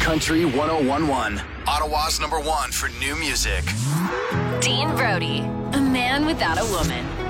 Country 1011. Ottawa's #1 for new music. Dean Brody, a man without a woman.